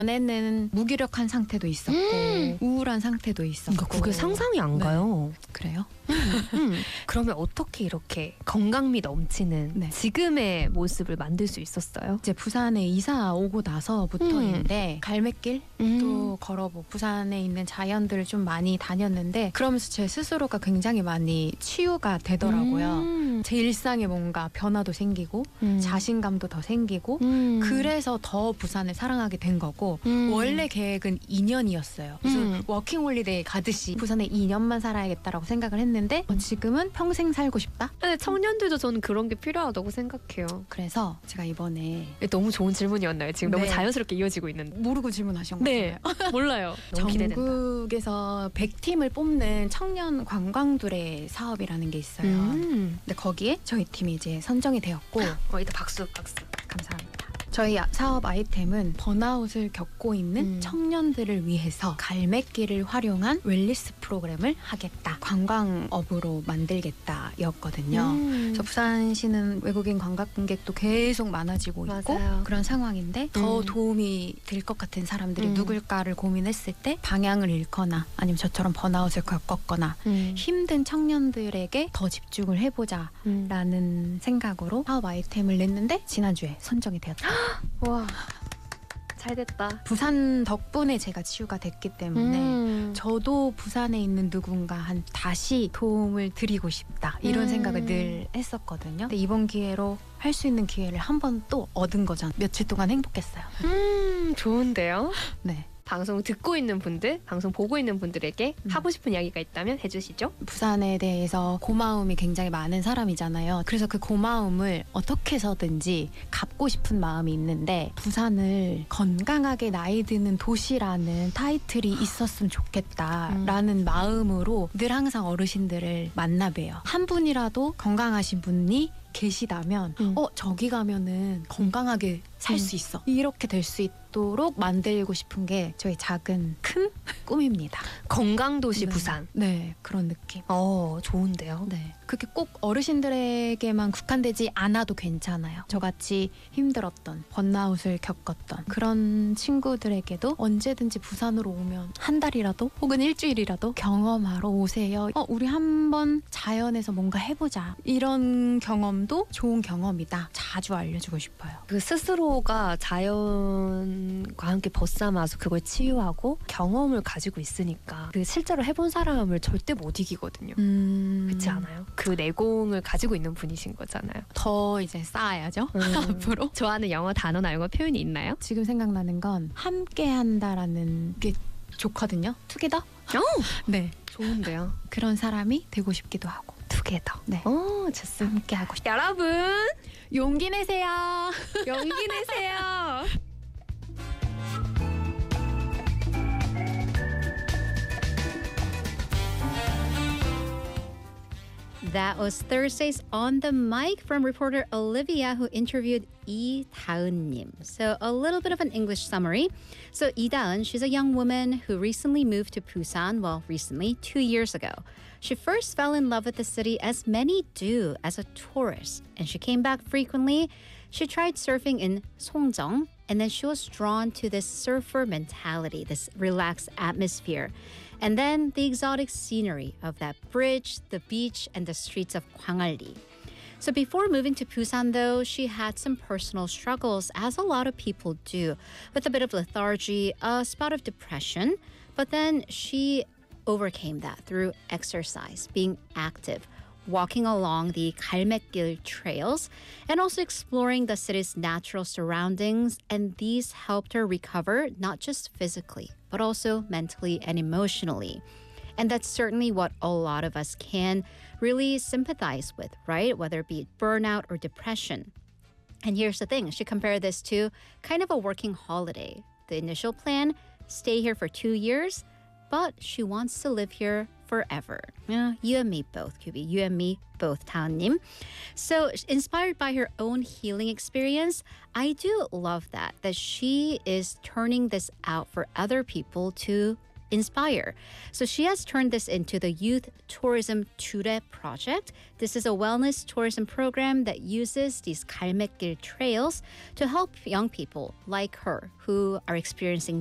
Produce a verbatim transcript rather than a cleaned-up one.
전에는 무기력한 상태도 있었고 음. 우울한 상태도 있었고. 그러니까 그게 상상이 안 네. 가요. 그래요? 음. 그러면 어떻게 이렇게 건강미 넘치는 네. 지금의 모습을 만들 수 있었어요? 이제 부산에 이사 오고 나서부터인데 갈매길 음. 또 걸어보고 부산에 있는 자연들을 좀 많이 다녔는데 그러면서 제 스스로가 굉장히 많이 치유가 되더라고요. 음. 제 일상에 뭔가 변화도 생기고 음. 자신감도 더 생기고 음. 그래서 더 부산을 사랑하게 된 거고 음. 원래 계획은 이 년이었어요. 그래서 음. 워킹홀리데이 가듯이 부산에 이 년만 살아야겠다라고 생각을 했는데 어, 지금은 평생 살고 싶다? 근데 청년들도 저는 그런 게 필요하다고 생각해요. 그래서 제가 이번에 너무 좋은 질문이었나요? 지금 너무 네. 자연스럽게 이어지고 있는데. 모르고 질문하신 거죠? 네. 몰라요. 너무 기대된다. 전국에서 백 팀을 뽑는 청년 관광둘의 사업이라는 게 있어요. 음. 근데 거기에 저희 팀이 이제 선정이 되었고 어, 이따 박수 박수. 감사합니다. 저희 아- 사업 아이템은 번아웃을 겪고 있는 음. 청년들을 위해서 갈매길을 활용한 웰니스 프로그램을 하겠다. 관광업으로 만들겠다였거든요. 음. 그래서 부산시는 외국인 관광객도 계속 많아지고 있고 맞아요. 그런 상황인데 더 음. 도움이 될 것 같은 사람들이 음. 누굴까를 고민했을 때 방향을 잃거나 아니면 저처럼 번아웃을 겪었거나 음. 힘든 청년들에게 더 집중을 해보자 음. 라는 생각으로 사업 아이템을 냈는데 지난주에 선정이 되었다. 와. 잘 됐다. 부산 덕분에 제가 치유가 됐기 때문에 음. 저도 부산에 있는 누군가한 다시 도움을 드리고 싶다 이런 음. 생각을 늘 했었거든요. 근데 이번 기회로 할 수 있는 기회를 한 번 또 얻은 거잖아요. 며칠 동안 행복했어요. 음, 좋은데요? 네. 방송 듣고 있는 분들, 방송 보고 있는 분들에게 음. 하고 싶은 이야기가 있다면 해주시죠. 부산에 대해서 고마움이 굉장히 많은 사람이잖아요. 그래서 그 고마움을 어떻게 해서든지 갚고 싶은 마음이 있는데 부산을 건강하게 나이 드는 도시라는 타이틀이 있었으면 좋겠다라는 음. 마음으로 늘 항상 어르신들을 만나봬요. 한 분이라도 건강하신 분이 계시다면 음. 어 저기 가면은 건강하게 살 수 음. 있어. 이렇게 될 수 있도록 만들고 싶은 게 저희 작은 큰 꿈입니다. 건강도시 네. 부산. 네, 그런 느낌. 어, 좋은데요. 네, 그게 꼭 어르신들에게만 국한되지 않아도 괜찮아요. 저같이 힘들었던 번아웃을 겪었던 그런 친구들에게도 언제든지 부산으로 오면 한 달이라도 혹은 일주일이라도 경험하러 오세요. 어, 우리 한번 자연에서 뭔가 해보자. 이런 경험도 좋은 경험이다. 자주 알려주고 싶어요. 그 스스로가 자연과 함께 벗삼아서 그걸 치유하고 경험을 가지고 있으니까 그 실제로 해본 사람을 절대 못 이기거든요. 음... 그렇지 않아요? 그 내공을 가지고 있는 분이신 거잖아요. 더 이제 쌓아야죠. 음. 앞으로. 좋아하는 영어 단어나 영어 표현이 있나요? 지금 생각나는 건 함께한다라는 게 좋거든요. 투게더? 네. 좋은데요. 그런 사람이 되고 싶기도 하고. 투게더. 네. 오, 좋습니다. 함께 하고 싶. 여러분, 용기 내세요. 용기 내세요. That was Thursday's On the Mic from reporter Olivia, who interviewed Lee Daeun-nim. So a little bit of an English summary. So Lee Daeun, she's a young woman who recently moved to Busan, well, recently, two years ago. She first fell in love with the city, as many do, as a tourist, and she came back frequently. She tried surfing in Songjeong, and then she was drawn to this surfer mentality, this relaxed atmosphere. And then the exotic scenery of that bridge, the beach, and the streets of Gwangalli. So before moving to Busan, though, she had some personal struggles, as a lot of people do, with a bit of lethargy, a spot of depression. But then she overcame that through exercise, being active, walking along the Galmaekgil trails, and also exploring the city's natural surroundings. And these helped her recover, not just physically, but also mentally and emotionally. And that's certainly what a lot of us can really sympathize with, right? Whether it be burnout or depression. And here's the thing, she compared this to kind of a working holiday. The initial plan, stay here for two years, but she wants to live here forever. Yeah, you and me both, Kyubi. You and me both, Daeun-nim. So inspired by her own healing experience, I do love that, that she is turning this out for other people to inspire. So she has turned this into the Youth Tourism Ture project. This is a wellness tourism program that uses these 갈매길 trails to help young people like her who are experiencing